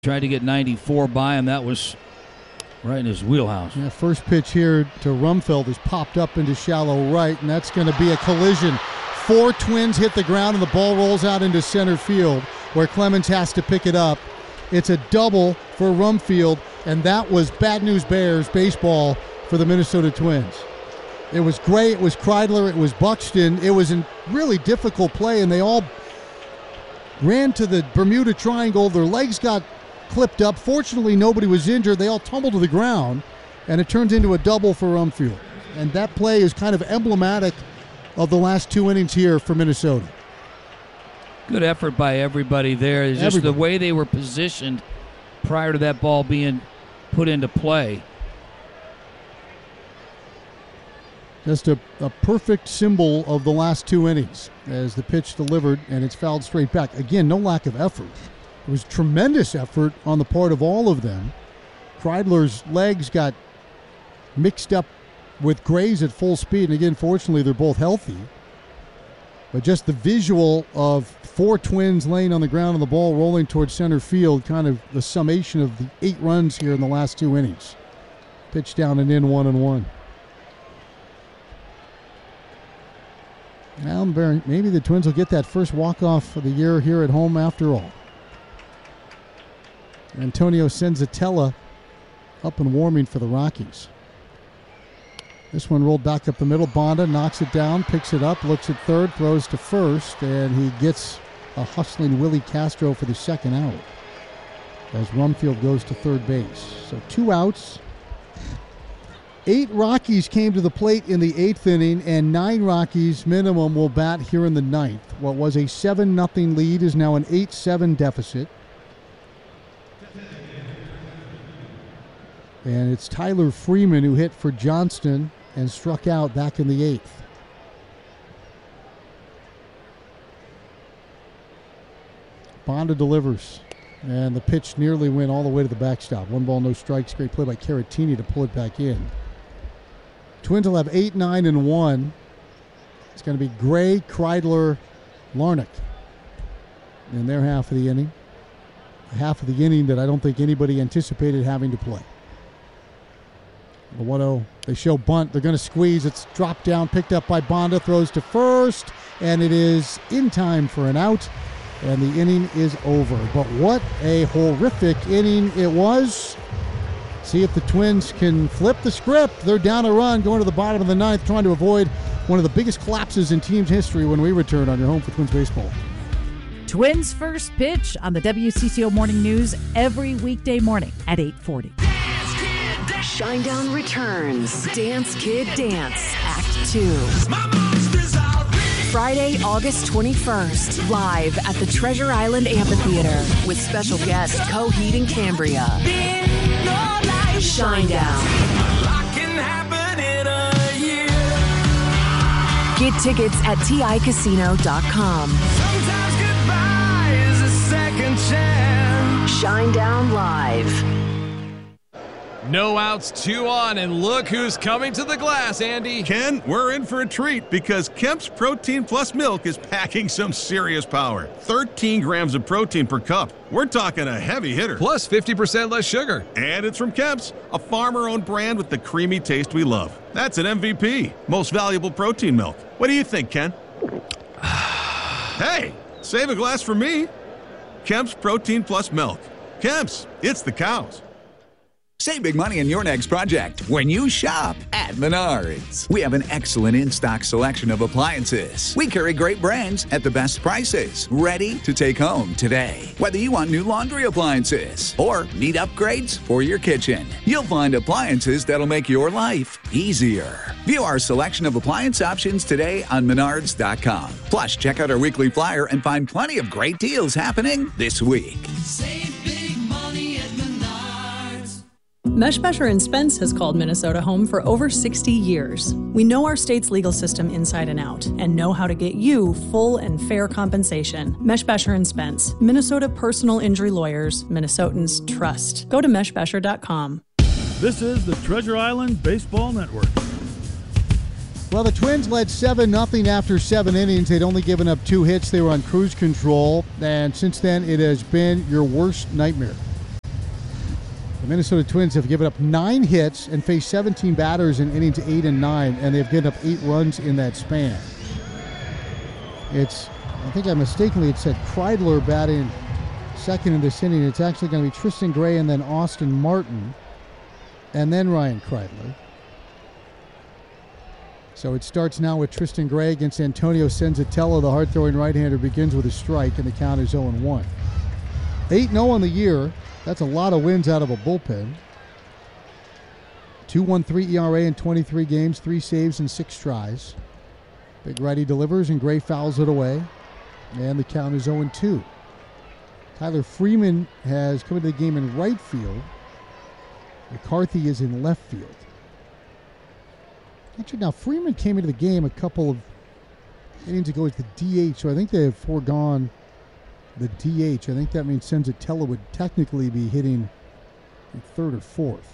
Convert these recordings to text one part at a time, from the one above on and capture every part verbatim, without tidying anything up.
Tried to get ninety-four by him. That was right in his wheelhouse. Yeah, first pitch here to Rumfeld is popped up into shallow right, and that's going to be a collision. Four Twins hit the ground, and the ball rolls out into center field, where Clemens has to pick it up. It's a double for Rumfield, and that was Bad News Bears baseball for the Minnesota Twins. It was great. It was Kreidler. It was Buxton. It was a really difficult play, and they all ran to the Bermuda Triangle. Their legs got clipped up. Fortunately, nobody was injured. They all tumbled to the ground, and it turns into a double for Rumfield. And that play is kind of emblematic of the last two innings here for Minnesota. Good effort by everybody there. It's just everybody. The way they were positioned prior to that ball being put into play. Just a, a perfect symbol of the last two innings as the pitch delivered, and it's fouled straight back. Again, no lack of effort. It was tremendous effort on the part of all of them. Kreidler's legs got mixed up with Gray's at full speed, and again, fortunately, they're both healthy. But just the visual of four Twins laying on the ground and the ball rolling towards center field, kind of the summation of the eight runs here in the last two innings. Pitch down and in, one and one. Now, maybe the Twins will get that first walk-off of the year here at home after all. Antonio Senzatella up and warming for the Rockies. This one rolled back up the middle. Bonda knocks it down, picks it up, looks at third, throws to first, and he gets a hustling Willie Castro for the second out as Rumfield goes to third base. So two outs. Eight Rockies came to the plate in the eighth inning, and nine Rockies minimum will bat here in the ninth. What was a seven nothing lead is now an eight seven deficit. And it's Tyler Freeman who hit for Johnston and struck out back in the eighth. Bonda delivers, and the pitch nearly went all the way to the backstop. One ball, no strikes. Great play by Caratini to pull it back in. Twins will have eight, nine, and one. It's going to be Gray, Kreidler, Larnach in their half of the inning. Half of the inning that I don't think anybody anticipated having to play. The one oh, they show bunt. They're going to squeeze. It's dropped down, picked up by Bonda, throws to first, and it is in time for an out, and the inning is over. But what a horrific inning it was. See if the Twins can flip the script. They're down a run, going to the bottom of the ninth, trying to avoid one of the biggest collapses in team's history when we return on your home for Twins baseball. Twins first pitch on the W C C O Morning News every weekday morning at eight forty. Shinedown returns. Dance Kid Dance, Act two. Friday, August twenty-first, live at the Treasure Island Amphitheater with special guest Coheed and Cambria. Shinedown. Get tickets at T I casino dot com. Sometimes goodbye is a second chance. Shinedown Live. No outs, two on, and look who's coming to the glass, Andy. Ken, we're in for a treat because Kemp's Protein Plus Milk is packing some serious power. thirteen grams of protein per cup. We're talking a heavy hitter. Plus fifty percent less sugar. And it's from Kemp's, a farmer-owned brand with the creamy taste we love. That's an M V P, most valuable protein milk. What do you think, Ken? Hey, save a glass for me. Kemp's Protein Plus Milk. Kemp's, it's the cows. Save big money on your next project when you shop at Menards. We have an excellent in-stock selection of appliances. We carry great brands at the best prices, ready to take home today. Whether you want new laundry appliances or need upgrades for your kitchen, you'll find appliances that'll make your life easier. View our selection of appliance options today on menards dot com. Plus, check out our weekly flyer and find plenty of great deals happening this week. Save big money at Menards. Meshbesher and Spence has called Minnesota home for over sixty years. We know our state's legal system inside and out and know how to get you full and fair compensation. Meshbesher and Spence, Minnesota personal injury lawyers, Minnesotans trust. Go to meshbesher dot com. This is the Treasure Island Baseball Network. Well, the Twins led seven nothing after seven innings. They'd only given up two hits. They were on cruise control, and since then it has been your worst nightmare. The Minnesota Twins have given up nine hits and faced seventeen batters in innings eight and nine, and they've given up eight runs in that span. It's, I think I mistakenly had said Kreidler batting second in this inning. It's actually going to be Tristan Gray and then Austin Martin, and then Ryan Kreidler. So it starts now with Tristan Gray against Antonio Senzatella. The hard-throwing right-hander begins with a strike, and the count is oh and one. eight and oh on the year. That's a lot of wins out of a bullpen. two point one three E R A in twenty-three games, three saves and six tries. Big righty delivers, and Gray fouls it away. And the count is oh and two. Tyler Freeman has come into the game in right field. McCarthy is in left field. Actually, now Freeman came into the game a couple of innings ago as the D H, so I think they have foregone the D H. I think that means Senzatella would technically be hitting third or fourth.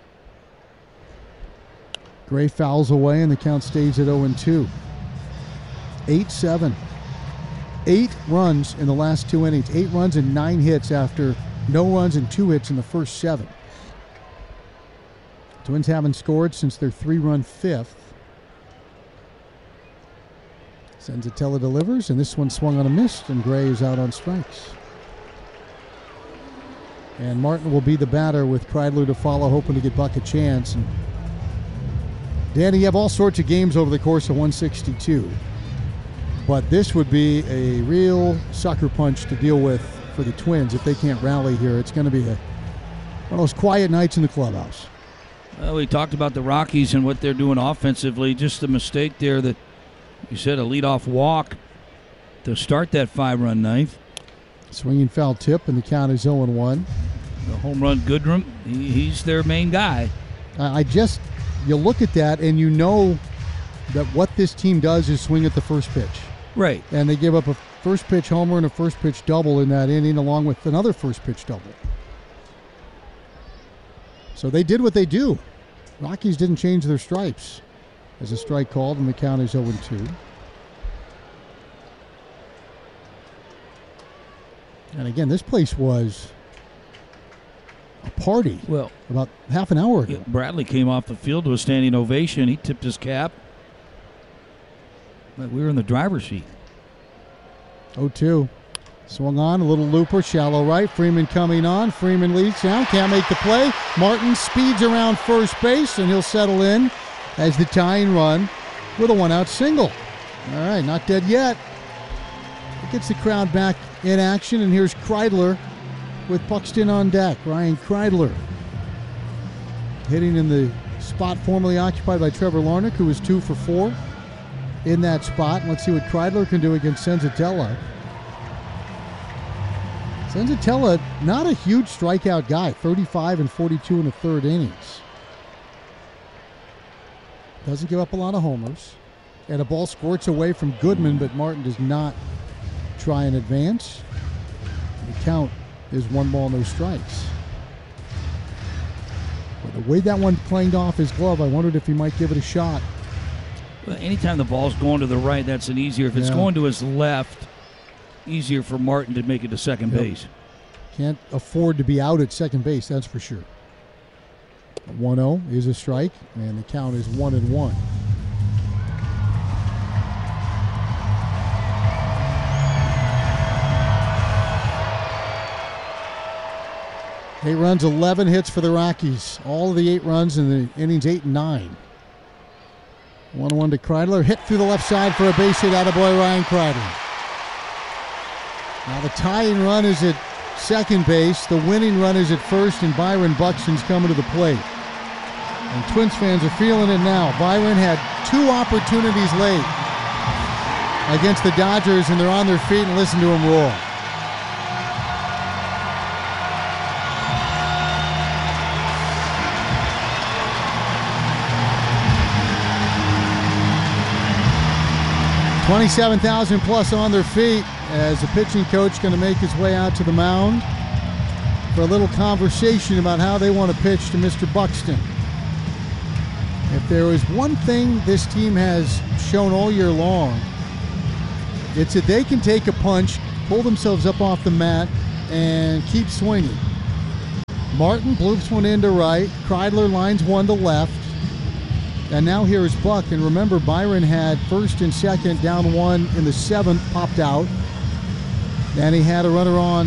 Gray fouls away, and the count stays at oh and two. eight seven. Eight runs in the last two innings. Eight runs and nine hits after no runs and two hits in the first seven. Twins haven't scored since their three-run fifth. Senzatella delivers, and this one swung on a miss, and Gray is out on strikes. And Martin will be the batter with Kreidler to follow, hoping to get Buck a chance. And Danny, you have all sorts of games over the course of one sixty-two. But this would be a real sucker punch to deal with for the Twins if they can't rally here. It's going to be a, one of those quiet nights in the clubhouse. Well, we talked about the Rockies and what they're doing offensively. Just a mistake there that you said, a leadoff walk to start that five-run ninth. Swinging foul tip, and the count is oh and one. The home run Goodrum, he, he's their main guy. Uh, I just, you look at that and you know that what this team does is swing at the first pitch. Right. And they give up a first pitch homer and a first pitch double in that inning, along with another first pitch double. So they did what they do. Rockies didn't change their stripes. As a strike called, and the count is oh and two. And again, this place was a party. Well, about half an hour ago. Yeah, Bradley came off the field to a standing ovation. He tipped his cap. But we were in the driver's seat. oh two. Swung on, a little looper, shallow right. Freeman coming on. Freeman leads down, can't make the play. Martin speeds around first base, and he'll settle in as the tying run with a one-out single. All right, not dead yet. It gets the crowd back in action, and here's Kreidler with Buxton on deck. Ryan Kreidler hitting in the spot formerly occupied by Trevor Larnach, who was two for four in that spot. And let's see what Kreidler can do against Senzatella. Senzatella, not a huge strikeout guy, thirty-five and forty-two in the third innings. Doesn't give up a lot of homers. And a ball squirts away from Goodman, but Martin does not try and advance. The count is one ball, no strikes. But the way that one clanged off his glove, I wondered if he might give it a shot. Well, anytime the ball's going to the right, that's an easier. If it's Yeah. going to his left, easier for Martin to make it to second Yep. base. Can't afford to be out at second base, that's for sure. one oh is a strike, and the count is one and one. Eight runs, eleven hits for the Rockies. All of the eight runs in the innings eight and nine. one one to Kreidler. Hit through the left side for a base hit. Attaboy Ryan Kreidler. Now the tying run is at second base. The winning run is at first, and Byron Buxton's coming to the plate. And Twins fans are feeling it now. Byron had two opportunities late against the Dodgers, and they're on their feet, and listen to him roar. twenty-seven thousand plus on their feet as the pitching coach going to make his way out to the mound for a little conversation about how they want to pitch to Mister Buxton. If there is one thing this team has shown all year long, it's that they can take a punch, pull themselves up off the mat, and keep swinging. Martin bloops one into right. Kreidler lines one to left. And now here's Buck. And remember, Byron had first and second down one in the seventh, popped out. And he had a runner on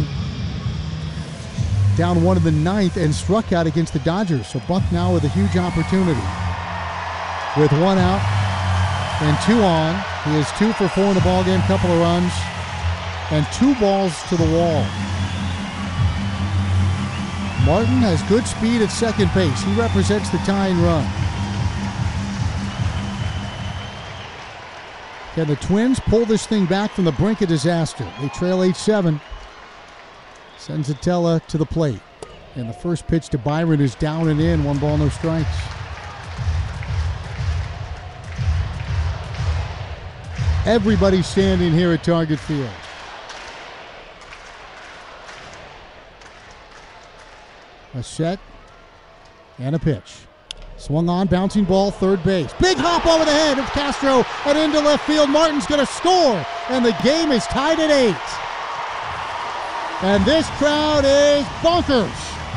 down one in the ninth and struck out against the Dodgers. So Buck now with a huge opportunity. With one out and two on. He is two for four in the ballgame, couple of runs, and two balls to the wall. Martin has good speed at second base. He represents the tying run. Can the Twins pull this thing back from the brink of disaster? They trail eight seven. Senzatella to the plate. And the first pitch to Byron is down and in. One ball, no strikes. Everybody standing here at Target Field. A set and a pitch. Swung on, bouncing ball, third base. Big hop over the head of Castro and into left field. Martin's going to score, and the game is tied at eight. And this crowd is bonkers.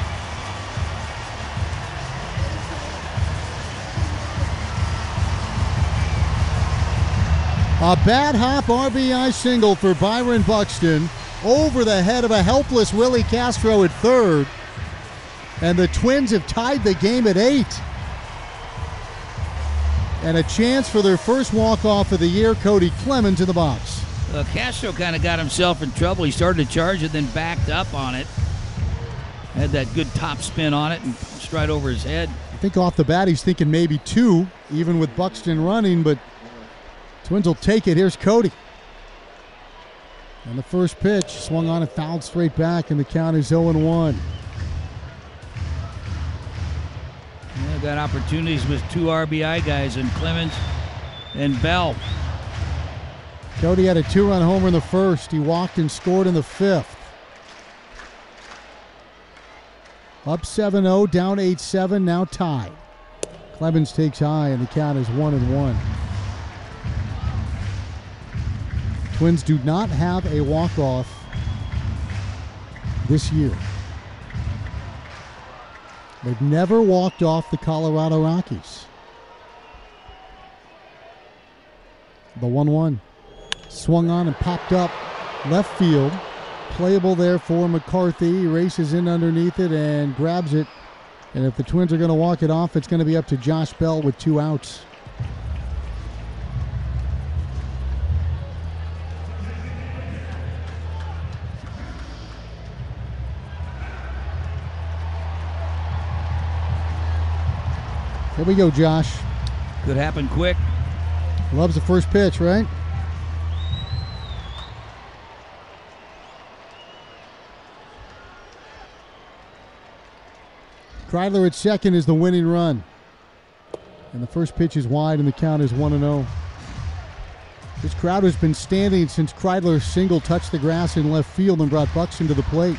A bad hop R B I single for Byron Buxton over the head of a helpless Willie Castro at third. And the Twins have tied the game at eight. And a chance for their first walk-off of the year, Cody Clemens in the box. Well, Castro kind of got himself in trouble. He started to charge it, then backed up on it. Had that good top spin on it and straight over his head. I think off the bat he's thinking maybe two, even with Buxton running, but Twins will take it. Here's Cody. And the first pitch swung on and fouled straight back, and the count is oh and one. Yeah, got opportunities with two R B I guys, and Clemens and Bell. Cody had a two-run homer in the first. He walked and scored in the fifth. Up seven oh, down eight seven, now tied. Clemens takes high, and the count is one and one. Twins do not have a walk-off this year. They've never walked off the Colorado Rockies. The one one. Swung on and popped up left field. Playable there for McCarthy. He races in underneath it and grabs it. And if the Twins are going to walk it off, it's going to be up to Josh Bell with two outs. Here we go, Josh. Could happen quick. Loves the first pitch, right? Kreidler at second is the winning run. And the first pitch is wide, and the count is one and oh. This crowd has been standing since Kreidler's single touched the grass in left field and brought Buxton to the plate.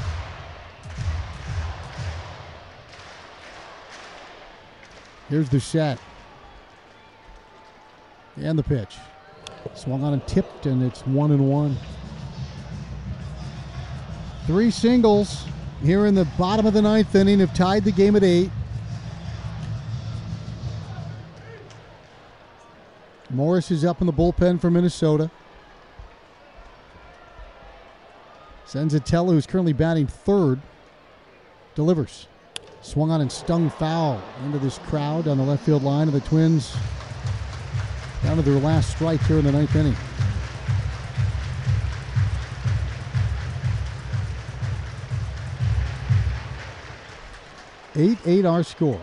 Here's the set. And the pitch. Swung on and tipped, and it's one and one. Three singles here in the bottom of the ninth inning have tied the game at eight. Morris is up in the bullpen for Minnesota. Senzatella, who's currently batting third, delivers. Swung on and stung foul into this crowd on the left field line of the Twins. Down to their last strike here in the ninth inning. eight eight our score.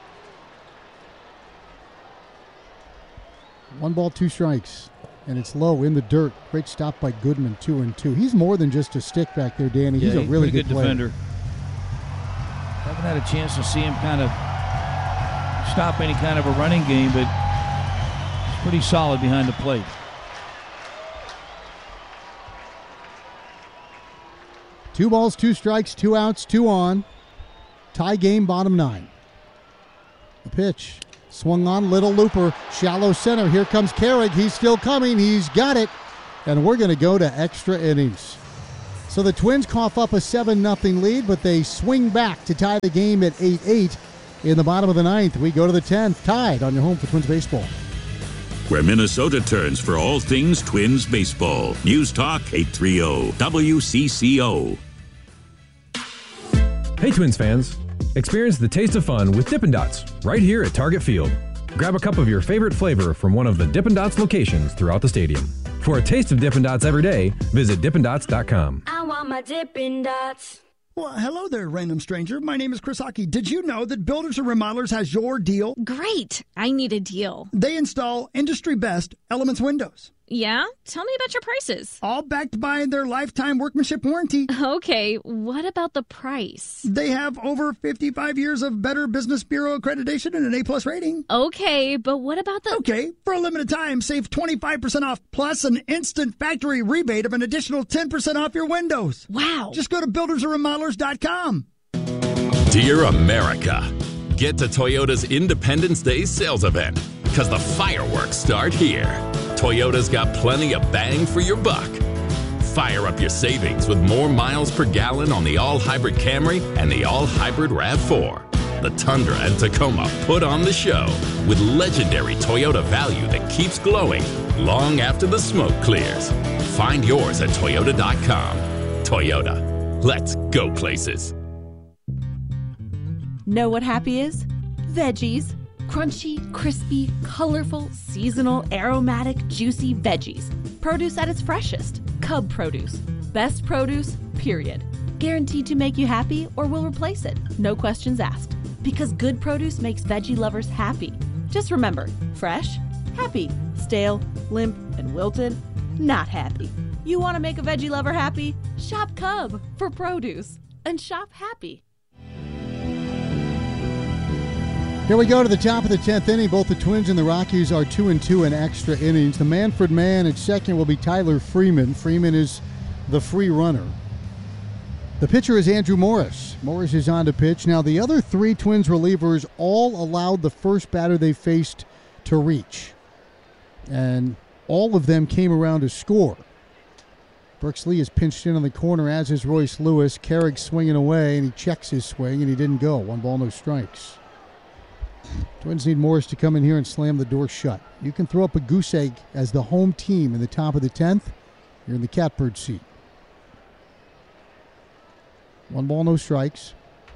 One ball, two strikes. And it's low in the dirt. Great stop by Goodman, two and two. He's more than just a stick back there, Danny. Yeah, he's a really good, good player. defender. Haven't had a chance to see him kind of stop any kind of a running game, but he's pretty solid behind the plate. Two balls, two strikes, two outs, two on. Tie game, bottom nine. The pitch. Swung on, little looper, shallow center. Here comes Carrick. He's still coming. He's got it. And we're going to go to extra innings. So the Twins cough up a seven nothing lead, but they swing back to tie the game at eight eight in the bottom of the ninth. We go to the tenth, tied on your home for Twins baseball. Where Minnesota turns for all things Twins baseball. News Talk eight thirty W C C O. Hey Twins fans, experience the taste of fun with Dippin' Dots right here at Target Field. Grab a cup of your favorite flavor from one of the Dippin' Dots locations throughout the stadium. For a taste of Dippin' Dots every day, visit Dippin Dots dot com. I want my Dippin' Dots. Well, hello there, random stranger. My name is Chris Hockey. Did you know that Builders and Remodelers has your deal? Great. I need a deal. They install industry-best Elements windows. Yeah? Tell me about your prices. All backed by their lifetime workmanship warranty. Okay, what about the price? They have over fifty-five years of Better Business Bureau accreditation and an A-plus rating. Okay, but what about the... Okay, for a limited time, save twenty-five percent off plus an instant factory rebate of an additional ten percent off your windows. Wow. Just go to builders and remodelers dot com. Dear America, get to Toyota's Independence Day sales event because the fireworks start here. Toyota's got plenty of bang for your buck. Fire up your savings with more miles per gallon on the all-hybrid Camry and the all-hybrid RAV four. The Tundra and Tacoma put on the show with legendary Toyota value that keeps glowing long after the smoke clears. Find yours at Toyota dot com. Toyota, let's go places. Know what happy is? Veggies. Crunchy, crispy, colorful, seasonal, aromatic, juicy veggies. Produce at its freshest. Cub Produce. Best produce, period. Guaranteed to make you happy or will replace it. No questions asked. Because good produce makes veggie lovers happy. Just remember, fresh, happy. Stale, limp, and wilted, not happy. You want to make a veggie lover happy? Shop Cub for produce. And shop happy. Here we go to the top of the tenth inning. Both the Twins and the Rockies are two and two in extra innings. The Manfred man at second will be Tyler Freeman. Freeman is the free runner. The pitcher is Andrew Morris. Morris is on to pitch. Now, the other three Twins relievers all allowed the first batter they faced to reach. And all of them came around to score. Brooks Lee is pinched in on the corner, as is Royce Lewis. Carrick swinging away, and he checks his swing, and he didn't go. One ball, no strikes. Twins need Morris to come in here and slam the door shut. You can throw up a goose egg as the home team in the top of the tenth. You're in the catbird seat. One ball, no strikes.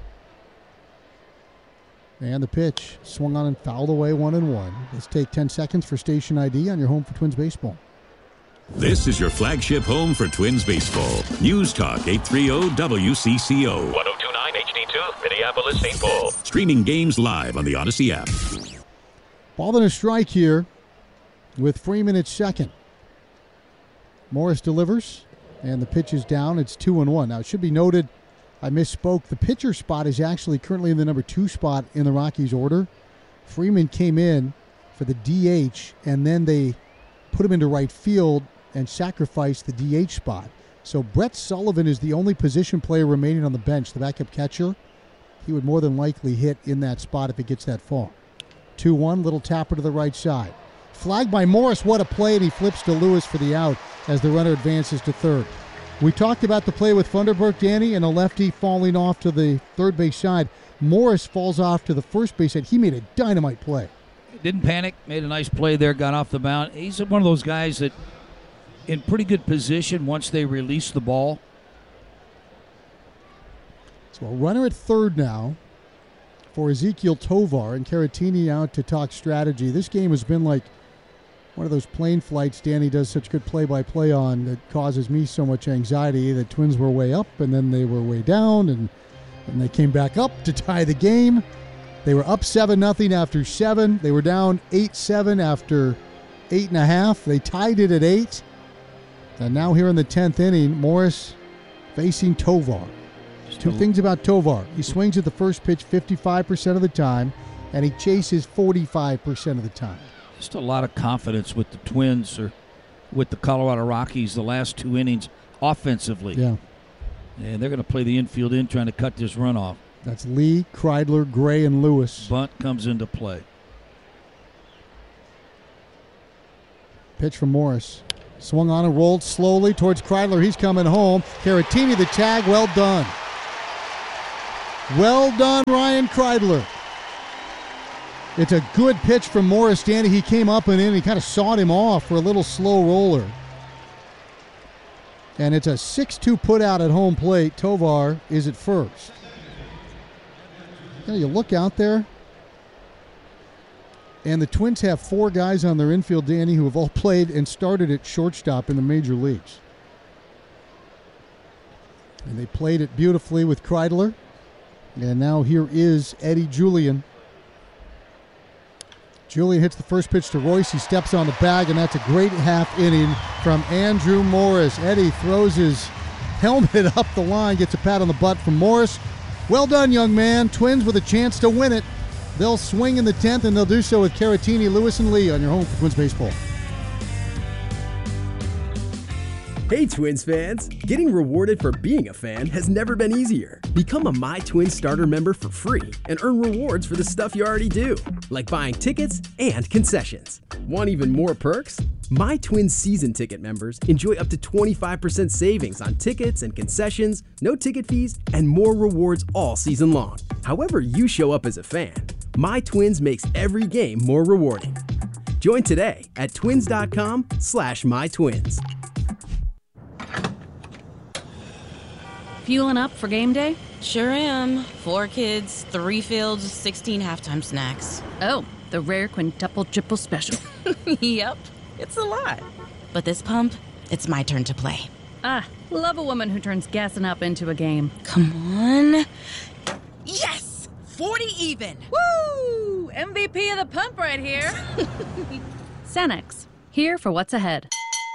And the pitch swung on and fouled away, one and one. Let's take ten seconds for station I D on your home for Twins baseball. This is your flagship home for Twins baseball. News Talk eight thirty W C C O. one oh two point nine H D two, Minneapolis, Saint Paul. Streaming games live on the Odyssey app. Ball and a strike here with Freeman at second. Morris delivers, and the pitch is down. It's two and one. Now, it should be noted, I misspoke. The pitcher spot is actually currently in the number two spot in the Rockies order. Freeman came in for the D H, and then they put him into right field and sacrificed the D H spot. So Brett Sullivan is the only position player remaining on the bench, the backup catcher. He would more than likely hit in that spot if it gets that far. two one, little tapper to the right side. Flagged by Morris, what a play, and he flips to Lewis for the out as the runner advances to third. We talked about the play with Funderburk, Danny, and a lefty falling off to the third base side. Morris falls off to the first base side. He made a dynamite play. Didn't panic, made a nice play there, got off the mound. He's one of those guys that in pretty good position once they release the ball. So a runner at third now for Ezekiel Tovar, and Caratini out to talk strategy. This game has been like one of those plane flights Danny does such good play-by-play on that causes me so much anxiety. The Twins were way up, and then they were way down, and, and they came back up to tie the game. They were up seven nothing after seven. They were down eight seven after eight and a half. They tied it at eight. And now here in the tenth inning, Morris facing Tovar. Two things about Tovar. He swings at the first pitch fifty-five percent of the time, and he chases forty-five percent of the time. Just a lot of confidence with the Twins or with the Colorado Rockies the last two innings offensively. Yeah. And they're going to play the infield in trying to cut this run off. That's Lee, Kreidler, Gray, and Lewis. Bunt comes into play. Pitch from Morris. Swung on and rolled slowly towards Kreidler. He's coming home. Caratini, the tag. Well done. Well done, Ryan Kreidler. It's a good pitch from Morris Danny. He came up and in. He kind of sawed him off for a little slow roller. And it's a six two put out at home plate. Tovar is at first. Now you look out there, and the Twins have four guys on their infield, Danny, who have all played and started at shortstop in the major leagues. And they played it beautifully with Kreidler. And now here is Eddie Julian. Julian hits the first pitch to Royce. He steps on the bag, and that's a great half inning from Andrew Morris. Eddie throws his helmet up the line, gets a pat on the butt from Morris. Well done, young man. Twins with a chance to win it. They'll swing in the tenth, and they'll do so with Caratini, Lewis, and Lee on your home for Twins Baseball. Hey Twins fans! Getting rewarded for being a fan has never been easier. Become a My Twins starter member for free and earn rewards for the stuff you already do, like buying tickets and concessions. Want even more perks? My Twins season ticket members enjoy up to twenty-five percent savings on tickets and concessions, no ticket fees, and more rewards all season long. However you show up as a fan, My Twins makes every game more rewarding. Join today at twins.com slash mytwins. Fueling up for game day? Sure am. Four kids, three fields, sixteen halftime snacks. Oh, the rare quintuple triple special. Yep, it's a lot. But this pump, it's my turn to play. Ah, love a woman who turns gassing up into a game. Come on. Yes! forty even! Woo! M V P of the pump right here. Cenex, here for what's ahead.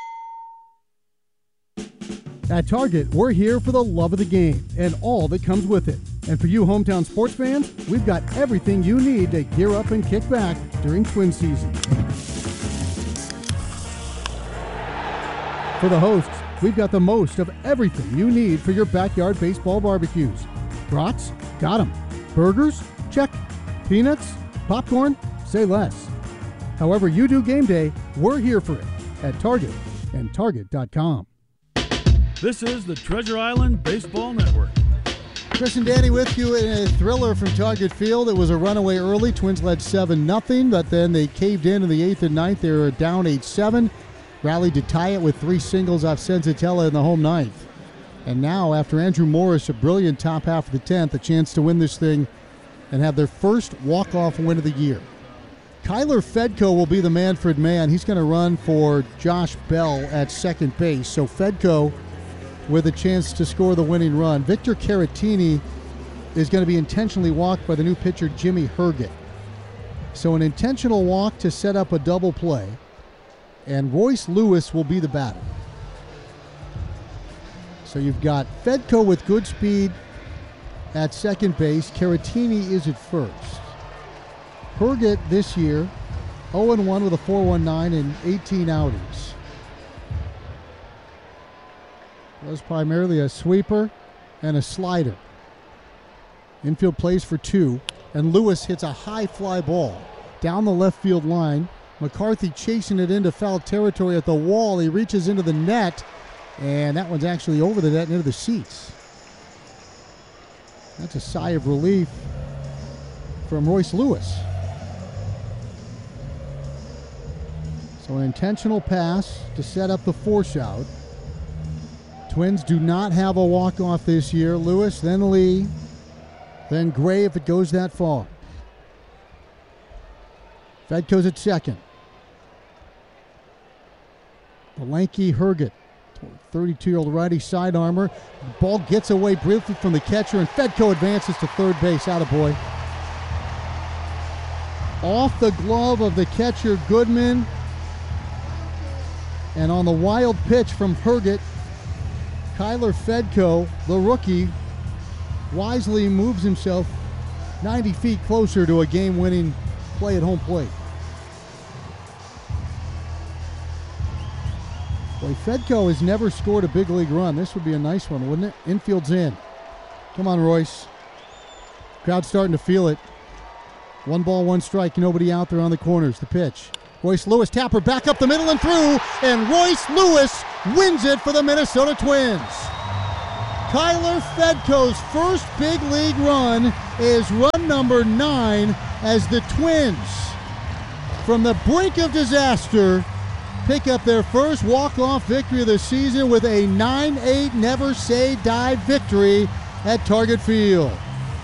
At Target, we're here for the love of the game and all that comes with it. And for you hometown sports fans, we've got everything you need to gear up and kick back during Twin season. For the hosts, we've got the most of everything you need for your backyard baseball barbecues. Brats? Got 'em. Burgers? Check. Peanuts? Popcorn? Say less. However you do game day, we're here for it at Target and Target dot com. This is the Treasure Island Baseball Network. Chris and Danny with you in a thriller from Target Field. It was a runaway early. Twins led seven nothing, but then they caved in in the eighth and ninth. They were down eight seven. Rallied to tie it with three singles off Senzatella in the home ninth. And now, after Andrew Morris, a brilliant top half of the tenth, a chance to win this thing and have their first walk-off win of the year. Kyler Fedko will be the Manfred man. He's going to run for Josh Bell at second base. So Fedko with a chance to score the winning run. Victor Caratini is going to be intentionally walked by the new pitcher Jimmy Herget. So an intentional walk to set up a double play, and Royce Lewis will be the batter. So you've got Fedko with good speed at second base. Caratini is at first. Herget this year, oh and one with a four one nine and eighteen outings. Was primarily a sweeper and a slider. Infield plays for two, and Lewis hits a high fly ball down the left field line. McCarthy chasing it into foul territory at the wall. He reaches into the net, and that one's actually over the net and into the seats. That's a sigh of relief from Royce Lewis. So an intentional pass to set up the force out. Twins do not have a walk-off this year. Lewis, then Lee, then Gray if it goes that far. Fedko's at second. The lanky Herget, thirty-two-year-old righty side armor. The ball gets away briefly from the catcher, and Fedko advances to third base. Attaboy. Off the glove of the catcher, Goodman. And on the wild pitch from Herget, Kyler Fedko, the rookie, wisely moves himself ninety feet closer to a game-winning play at home plate. Boy, Fedko has never scored a big league run. This would be a nice one, wouldn't it? Infield's in. Come on, Royce. Crowd's starting to feel it. One ball, one strike, nobody out there on the corners. The pitch. Royce Lewis, tapper back up the middle and through, and Royce Lewis wins it for the Minnesota Twins. Kyler Fedko's first big league run is run number nine as the Twins, from the brink of disaster, pick up their first walk-off victory of the season with a nine eight Never Say Die victory at Target Field.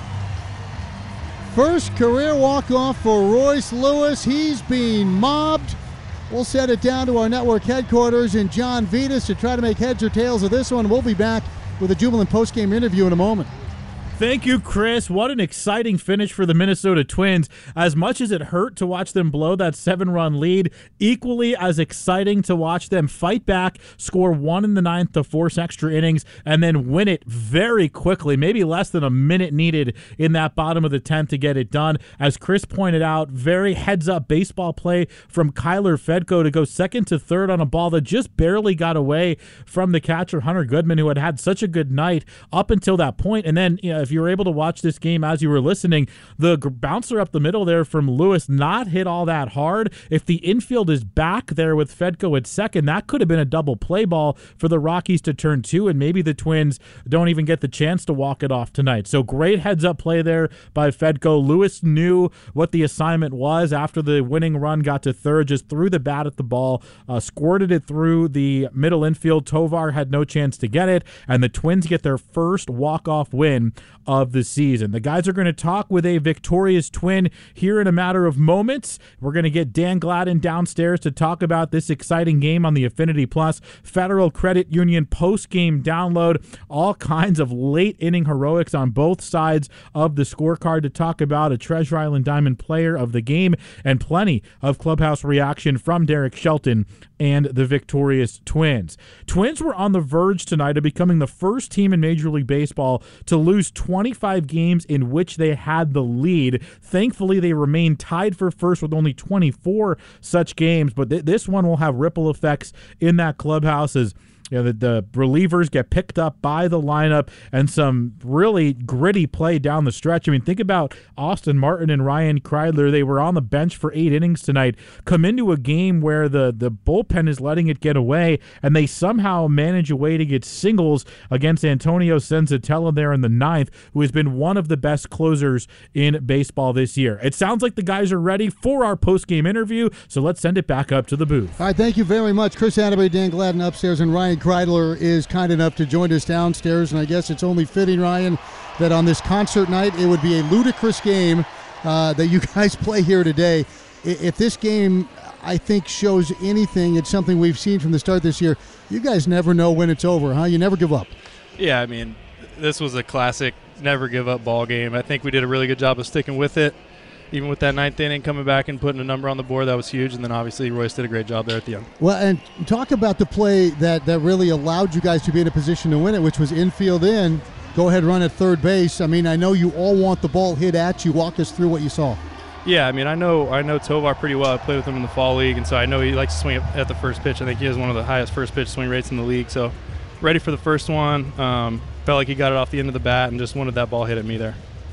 First career walk-off for Royce Lewis. He's being mobbed. We'll send it down to our network headquarters in John Vitas to try to make heads or tails of this one. We'll be back with a Jubilant postgame interview in a moment. Thank you, Chris. What an exciting finish for the Minnesota Twins. As much as it hurt to watch them blow that seven-run lead, equally as exciting to watch them fight back, score one in the ninth to force extra innings, and then win it very quickly, maybe less than a minute needed in that bottom of the tenth to get it done. As Chris pointed out, very heads-up baseball play from Kyler Fedko to go second to third on a ball that just barely got away from the catcher, Hunter Goodman, who had had such a good night up until that point. And then, you know, if you were able to watch this game as you were listening, the g- bouncer up the middle there from Lewis not hit all that hard. If the infield is back there with Fedko at second, that could have been a double play ball for the Rockies to turn two, and maybe the Twins don't even get the chance to walk it off tonight. So great heads-up play there by Fedko. Lewis knew what the assignment was after the winning run got to third, just threw the bat at the ball, uh, squirted it through the middle infield. Tovar had no chance to get it, and the Twins get their first walk-off win of the season. The guys are going to talk with a victorious Twin here in a matter of moments. We're going to get Dan Gladden downstairs to talk about this exciting game on the Affinity Plus Federal Credit Union post-game download. All kinds of late-inning heroics on both sides of the scorecard to talk about, a Treasure Island Diamond player of the game, and plenty of clubhouse reaction from Derek Shelton and the victorious Twins. Twins were on the verge tonight of becoming the first team in Major League Baseball to lose twenty-five games in which they had the lead. Thankfully, they remained tied for first with only twenty-four such games, but th- this one will have ripple effects in that clubhouse as You know, the, the relievers get picked up by the lineup and some really gritty play down the stretch. I mean, think about Austin Martin and Ryan Kreidler. They were on the bench for eight innings tonight, come into a game where the, the bullpen is letting it get away, and they somehow manage a way to get singles against Antonio Senzatella there in the ninth, who has been one of the best closers in baseball this year. It sounds like the guys are ready for our post-game interview, so let's send it back up to the booth. All right, thank you very much. Chris Atterbury, Dan Gladden upstairs, and Ryan Kreidler is kind enough to join us downstairs, and I guess it's only fitting, Ryan, that on this concert night it would be a ludicrous game uh, that you guys play here today. If this game, I think, shows anything, it's something we've seen from the start this year. You guys never know when it's over, huh? You never give up. Yeah, I mean, this was a classic never give up ball game. I think we did a really good job of sticking with it. Even with that ninth inning, coming back and putting a number on the board, that was huge. And then obviously Royce did a great job there at the end. Well, and talk about the play that, that really allowed you guys to be in a position to win it, which was infield in. Go ahead, run at third base. I mean, I know you all want the ball hit at you. Walk us through what you saw. Yeah, I mean, I know I know Tovar pretty well. I played with him in the fall league, and so I know he likes to swing at the first pitch. I think he has one of the highest first pitch swing rates in the league. So ready for the first one. Um, felt like he got it off the end of the bat and just wanted that ball hit at me there.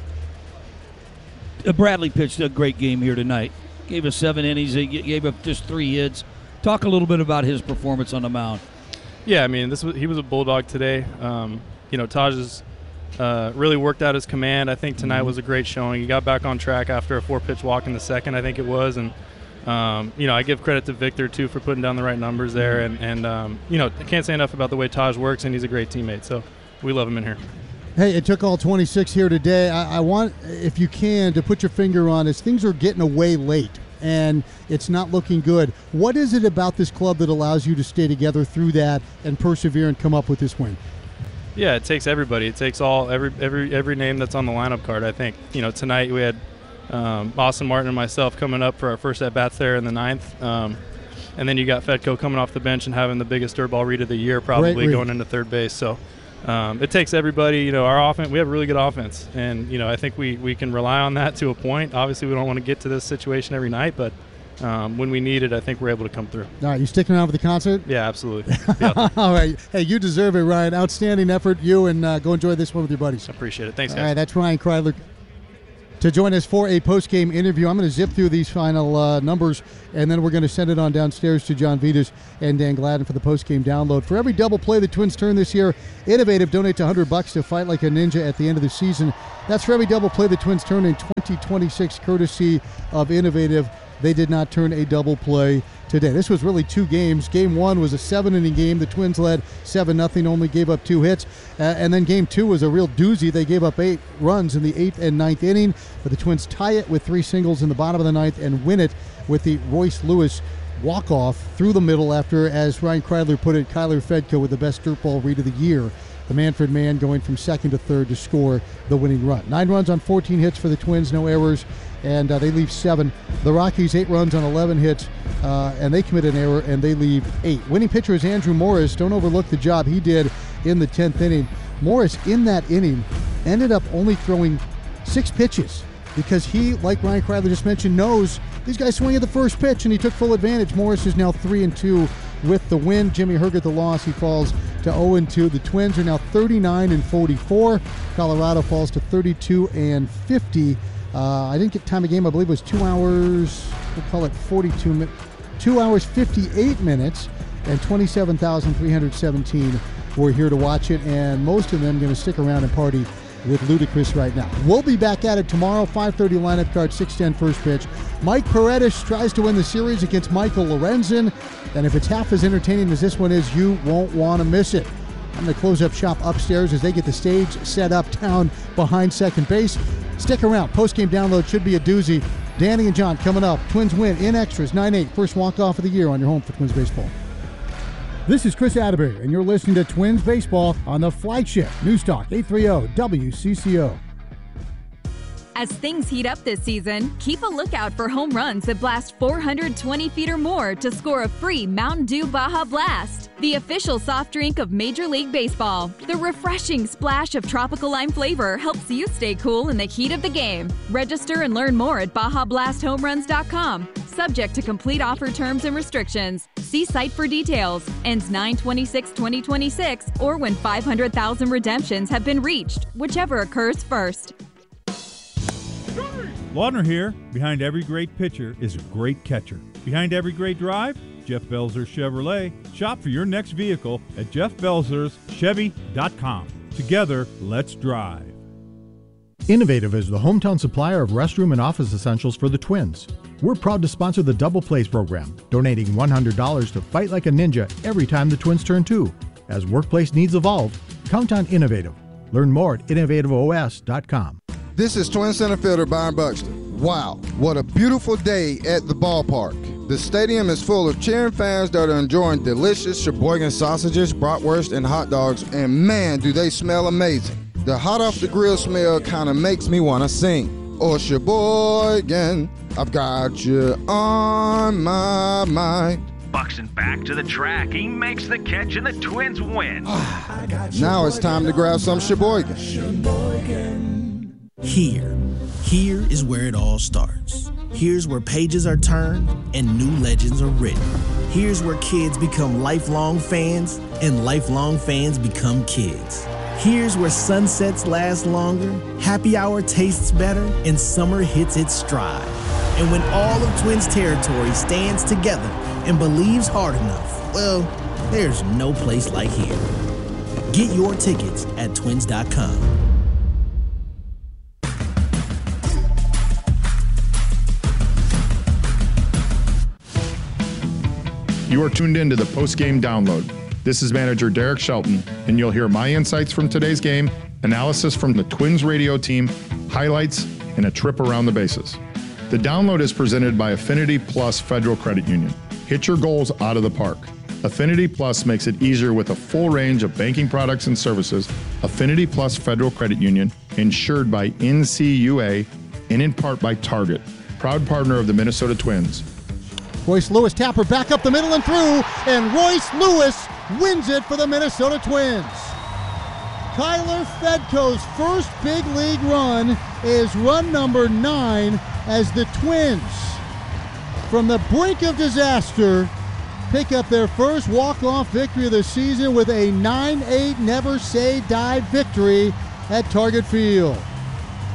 Bradley pitched a great game here tonight. Gave us seven innings. He gave up just three hits. Talk a little bit about his performance on the mound. Yeah, I mean, this was he was a bulldog today. Um, you know, Taj has uh, really worked out his command. I think tonight mm-hmm. was a great showing. He got back on track after a four-pitch walk in the second, I think it was. And, um, you know, I give credit to Victor, too, for putting down the right numbers there. And, and um, you know, I can't say enough about the way Taj works, and he's a great teammate. So we love him in here. Hey, it took all twenty-six here today. I, I want, if you can, to put your finger on as things are getting away late and it's not looking good. What is it about this club that allows you to stay together through that and persevere and come up with this win? Yeah, it takes everybody. It takes all every every every name that's on the lineup card. I think you know tonight we had um, Austin Martin and myself coming up for our first at bats there in the ninth. Um, and then you got Fedko coming off the bench and having the biggest dirt ball read of the year, probably going into third base. So. Um, it takes everybody, you know, our offense, we have a really good offense, and, you know, I think we, we can rely on that to a point. Obviously, we don't want to get to this situation every night, but um, when we need it, I think we're able to come through. All right, you sticking around for the concert? Yeah, absolutely. All right. Hey, you deserve it, Ryan. Outstanding effort, you, and uh, go enjoy this one with your buddies. I appreciate it. Thanks, guys. All right, that's Ryan Kreidler. to join us for a post-game interview. I'm going to zip through these final uh, numbers, and then we're going to send it on downstairs to John Vitas and Dan Gladden for the post-game download. For every double play the Twins turn this year, Innovative donates one hundred bucks to Fight Like a Ninja at the end of the season. That's for every double play the Twins turn in twenty twenty-six, courtesy of Innovative. They did not turn a double play today. This was really two games. Game one was a seven-inning game. The Twins led seven nothing, only gave up two hits. Uh, and then game two was a real doozy. They gave up eight runs in the eighth and ninth inning, but the Twins tie it with three singles in the bottom of the ninth and win it with the Royce Lewis walk-off through the middle after, as Ryan Kreidler put it, Kyler Fedko with the best dirt ball read of the year. The Manfred man going from second to third to score the winning run. Nine runs on fourteen hits for the Twins, no errors, and uh, they leave seven. The Rockies, eight runs on eleven hits, uh, and they commit an error, and they leave eight. Winning pitcher is Andrew Morris. Don't overlook the job he did in the tenth inning. Morris, in that inning, ended up only throwing six pitches because he, like Ryan Kreidler just mentioned, knows these guys swing at the first pitch, and he took full advantage. Morris is now three and two with the win. Jimmy Herget the loss. He falls to oh and two. The Twins are now thirty-nine and forty-four. Colorado falls to thirty-two and fifty. Uh, I didn't get time of game. I believe it was two hours. We'll call it forty-two minutes. Two hours fifty-eight minutes, and twenty-seven thousand three hundred seventeen were here to watch it, and most of them going to stick around and party with Ludacris right now. We'll be back at it tomorrow, five thirty lineup card, six ten first pitch. Mike Paredes tries to win the series against Michael Lorenzen, and if it's half as entertaining as this one is, you won't want to miss it. I'm going to close up shop upstairs as they get the stage set up down behind second base. Stick around. Post-game download should be a doozy. Danny and John coming up. Twins win in extras, nine eight. First walk-off of the year on your home for Twins baseball. This is Chris Atterbury, and you're listening to Twins Baseball on the flagship News Talk eight thirty W C C O. As things heat up this season, keep a lookout for home runs that blast four hundred twenty feet or more to score a free Mountain Dew Baja Blast, the official soft drink of Major League Baseball. The refreshing splash of tropical lime flavor helps you stay cool in the heat of the game. Register and learn more at baja blast home runs dot com. Subject to complete offer terms and restrictions. See site for details. Ends nine twenty-six twenty twenty-six or when five hundred thousand redemptions have been reached, whichever occurs first. Laudner here. Behind every great pitcher is a great catcher. Behind every great drive, Jeff Belzer Chevrolet. Shop for your next vehicle at jeff belzers chevy dot com. Together, let's drive. Innovative is the hometown supplier of restroom and office essentials for the Twins. We're proud to sponsor the Double Plays program, donating one hundred dollars to Fight Like a Ninja every time the Twins turn two. As workplace needs evolve, count on Innovative. Learn more at innovative o s dot com. This is Twin center fielder Byron Buxton. Wow, what a beautiful day at the ballpark. The stadium is full of cheering fans that are enjoying delicious Sheboygan sausages, bratwurst, and hot dogs, and man, do they smell amazing. The hot off the grill smell kind of makes me want to sing. Oh, Sheboygan, I've got you on my mind. Buxton back to the track. He makes the catch and the Twins win. Now it's time to grab some Sheboygan. Sheboygan. Here, here is where it all starts. Here's where pages are turned and new legends are written. Here's where kids become lifelong fans and lifelong fans become kids. Here's where sunsets last longer, happy hour tastes better, and summer hits its stride. And when all of Twins territory stands together and believes hard enough, well, there's no place like here. Get your tickets at twins dot com. You are tuned in to the post-game download. This is manager Derek Shelton, and you'll hear my insights from today's game, analysis from the Twins radio team, highlights, and a trip around the bases. The download is presented by Affinity Plus Federal Credit Union. Hit your goals out of the park. Affinity Plus makes it easier with a full range of banking products and services. Affinity Plus Federal Credit Union, insured by N C U A and in part by Target, proud partner of the Minnesota Twins. Royce Lewis tapper back up the middle and through, and Royce Lewis wins it for the Minnesota Twins. Kyler Fedko's first big league run is run number nine as the Twins, from the brink of disaster, pick up their first walk-off victory of the season with a nine eight never say die victory at Target Field.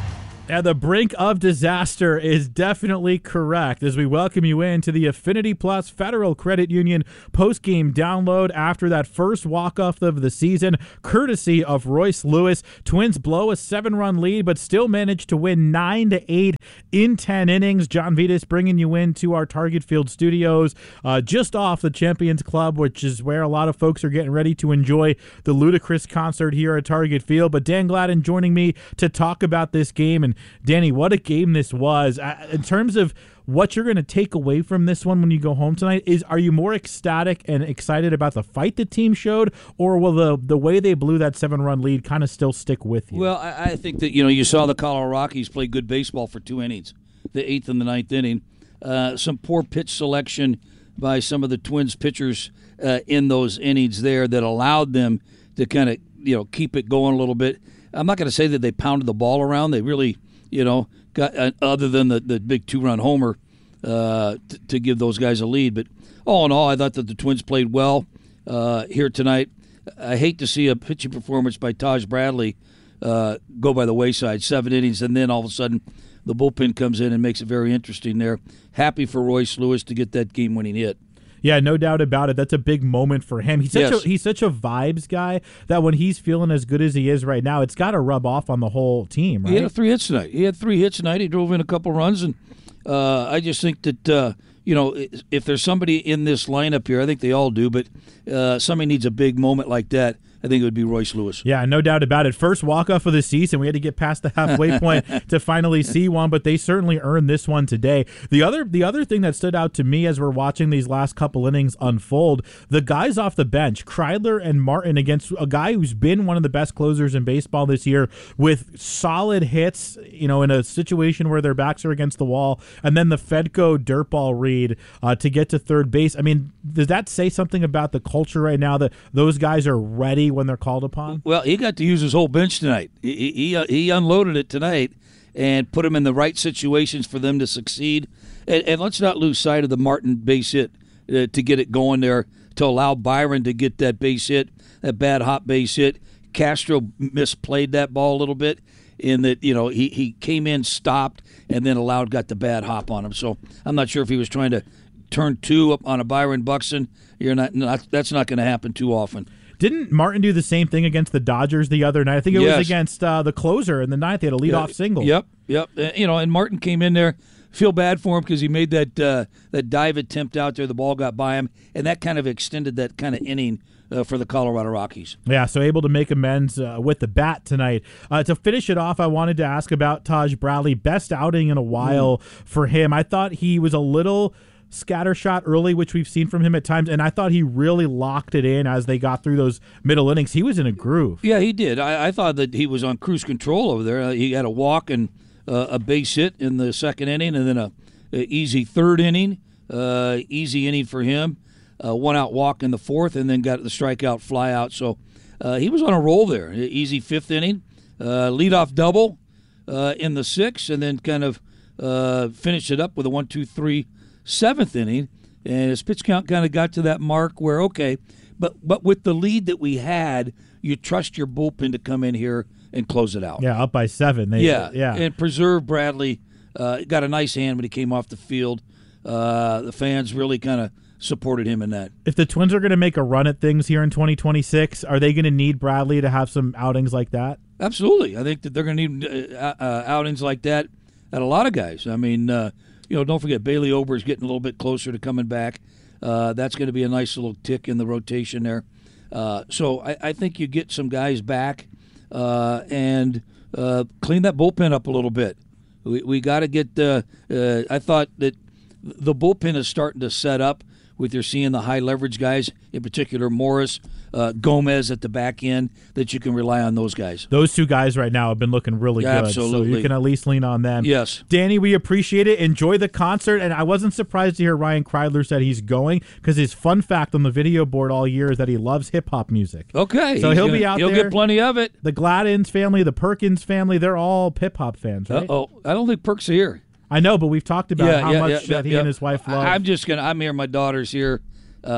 Yeah, the brink of disaster is definitely correct as we welcome you into the Affinity Plus Federal Credit Union post-game download after that first walk-off of the season, courtesy of Royce Lewis. Twins blow a seven-run lead, but still manage to win nine to eight in ten innings. John Vitas bringing you into our Target Field studios uh, just off the Champions Club, which is where a lot of folks are getting ready to enjoy the Ludacris concert here at Target Field. But Dan Gladden joining me to talk about this game. And Danny, what a game this was. Uh, in terms of what you're going to take away from this one when you go home tonight, is are you more ecstatic and excited about the fight the team showed, or will the the way they blew that seven-run lead kind of still stick with you? Well, I, I think that, you know, you saw the Colorado Rockies play good baseball for two innings, the eighth and the ninth inning. Uh, some poor pitch selection by some of the Twins pitchers uh, in those innings there that allowed them to kind of, you know, keep it going a little bit. I'm not going to say that they pounded the ball around. They really, you know, got uh, other than the, the big two-run homer uh, t- to give those guys a lead. But all in all, I thought that the Twins played well uh, here tonight. I hate to see a pitching performance by Taj Bradley uh, go by the wayside, seven innings, and then all of a sudden the bullpen comes in and makes it very interesting there. Happy for Royce Lewis to get that game-winning hit. Yeah, no doubt about it. That's a big moment for him. He's such Yes. a he's such a vibes guy that when he's feeling as good as he is right now, it's got to rub off on the whole team, right? He had three hits tonight. He had three hits tonight. He drove in a couple runs, and uh, I just think that uh, you know, if there's somebody in this lineup here, I think they all do, but uh, somebody needs a big moment like that, I think it would be Royce Lewis. Yeah, no doubt about it. First walk-off of the season. We had to get past the halfway point to finally see one, but they certainly earned this one today. The other the other thing that stood out to me as we're watching these last couple innings unfold, the guys off the bench, Kreidler and Martin, against a guy who's been one of the best closers in baseball this year with solid hits, you know, in a situation where their backs are against the wall, and then the Fedco dirtball read uh, to get to third base. I mean, does that say something about the culture right now that those guys are ready when they're called upon? Well, he got to use his whole bench tonight. He he, uh, he unloaded it tonight and put them in the right situations for them to succeed. And, and let's not lose sight of the Martin base hit uh, to get it going there, to allow Byron to get that base hit, that bad hot base hit. Castro misplayed that ball a little bit in that, you know, he, he came in, stopped, and then allowed got the bad hop on him. So I'm not sure if he was trying to turn two up on a Byron Buxton. You're not, not that's not going to happen too often. Didn't Martin do the same thing against the Dodgers the other night? I think it Yes. was against uh, the closer in the ninth. They had a leadoff Yeah, single. Yep, yep. Uh, you know, and Martin came in there. Feel bad for him because he made that uh, that dive attempt out there. The ball got by him, and that kind of extended that kind of inning uh, for the Colorado Rockies. Yeah, so able to make amends uh, with the bat tonight. Uh, to finish it off, I wanted to ask about Taj Bradley. Best outing in a while mm. for him. I thought he was a little scattershot early, which we've seen from him at times, and I thought he really locked it in as they got through those middle innings. He was in a groove. Yeah, he did. I, I thought that he was on cruise control over there. Uh, he had a walk and uh, a base hit in the second inning, and then a, a easy third inning, uh, easy inning for him. Uh, one out walk in the fourth, and then got the strikeout fly out. So uh, he was on a roll there. Easy fifth inning, uh, leadoff double uh, in the sixth, and then kind of uh, finished it up with a one, two, three. Seventh inning, and his pitch count kind of got to that mark where, okay, but but with the lead that we had, you trust your bullpen to come in here and close it out. Yeah, up by seven. They, yeah, yeah. And preserve Bradley. Uh, got a nice hand when he came off the field. Uh, the fans really kind of supported him in that. If the Twins are going to make a run at things here in twenty twenty-six, are they going to need Bradley to have some outings like that? Absolutely. I think that they're going to need uh, uh, outings like that at a lot of guys. I mean, uh, you know, don't forget Bailey Ober is getting a little bit closer to coming back. Uh, that's going to be a nice little tick in the rotation there. Uh, so I, I think you get some guys back uh, and uh, clean that bullpen up a little bit. We we got to get. Uh, uh, I thought that the bullpen is starting to set up with you're seeing the high leverage guys, in particular Morris, uh, Gomez at the back end, that you can rely on those guys. Those two guys right now have been looking really Yeah, good. absolutely. So you can at least lean on them. Yes. Danny, we appreciate it. Enjoy the concert. And I wasn't surprised to hear Ryan Kreidler said he's going because his fun fact on the video board all year is that he loves hip-hop music. Okay. So he's he'll gonna, be out he'll there. He'll get plenty of it. The Gladdens family, the Perkins family, they're all hip-hop fans, right? Uh-oh. I don't think Perk's here. I know, but we've talked about Yeah, how yeah, much yeah, that yeah, he yeah. and his wife love. I'm just going to – I'm here. My daughter's here. Uh,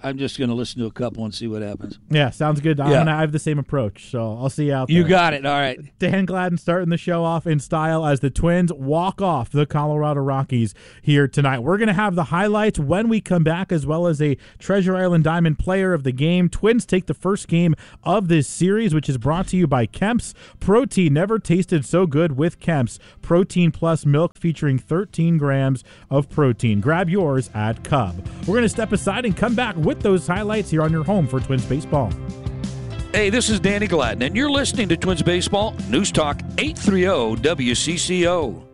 I'm just going to listen to a couple and see what happens. Yeah, sounds good. I'm Yeah. gonna, I have the same approach, so I'll see you out there. You got it. All right. Dan Gladden starting the show off in style as the Twins walk off the Colorado Rockies here tonight. We're going to have the highlights when we come back, as well as a Treasure Island Diamond player of the game. Twins take the first game of this series, which is brought to you by Kemp's. Protein never tasted so good with Kemp's. Protein Plus milk featuring thirteen grams of protein. Grab yours at Cub. We're going to step aside and come back with those highlights here on your home for Twins baseball. Hey, this is Danny Gladden, and you're listening to Twins Baseball, News Talk eight thirty W C C O.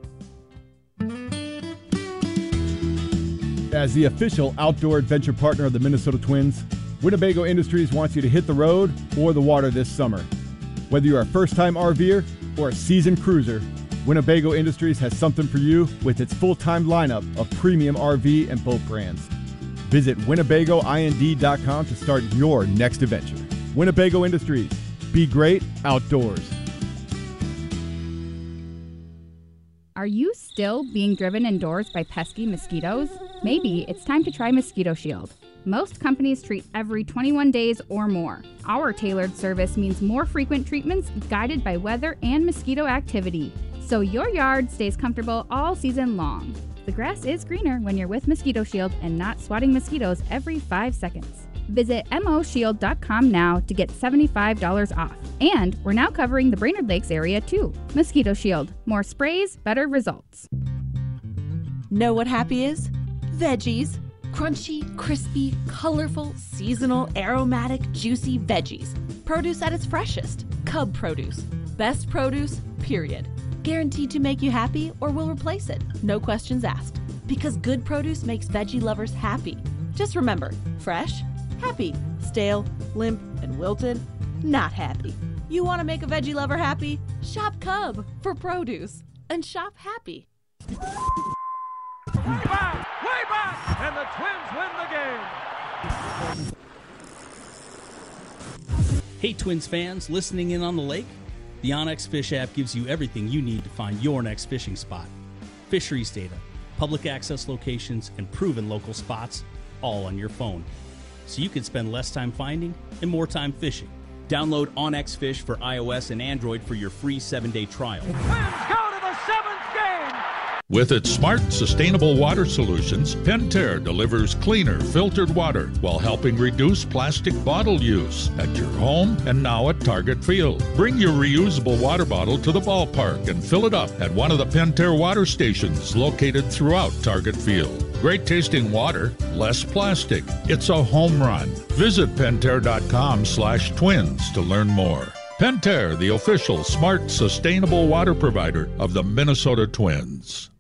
As the official outdoor adventure partner of the Minnesota Twins, Winnebago Industries wants you to hit the road or the water this summer. Whether you're a first-time RVer or a seasoned cruiser, Winnebago Industries has something for you with its full-time lineup of premium R V and boat brands. Visit Winnebago I N D dot com to start your next adventure. Winnebago Industries. Be great outdoors. Are you still being driven indoors by pesky mosquitoes? Maybe it's time to try Mosquito Shield. Most companies treat every twenty-one days or more. Our tailored service means more frequent treatments guided by weather and mosquito activity, so your yard stays comfortable all season long. The grass is greener when you're with Mosquito Shield and not swatting mosquitoes every five seconds. Visit M O shield dot com now to get seventy-five dollars off. And we're now covering the Brainerd Lakes area too. Mosquito Shield. More sprays, better results. Know what happy is? Veggies. Crunchy, crispy, colorful, seasonal, aromatic, juicy veggies. Produce at its freshest. Cub Produce. Best produce, period. Guaranteed to make you happy or will replace it. No questions asked. Because good produce makes veggie lovers happy. Just remember, fresh, happy. Stale, limp, and wilted, not happy. You want to make a veggie lover happy? Shop Cub for produce. And shop happy. Way back! Way back! And the Twins win the game! Hey Twins fans, listening in on the lake? The OnX Fish app gives you everything you need to find your next fishing spot. Fisheries data, public access locations, and proven local spots, all on your phone. So you can spend less time finding and more time fishing. Download OnX Fish for iOS and Android for your free seven-day trial. Twins go to the seventh game! With its smart, sustainable water solutions, Pentair delivers cleaner, filtered water while helping reduce plastic bottle use at your home and now at Target Field. Bring your reusable water bottle to the ballpark and fill it up at one of the Pentair water stations located throughout Target Field. Great tasting water, less plastic. It's a home run. Visit Pentair.com slash twins to learn more. Pentair, the official smart, sustainable water provider of the Minnesota Twins.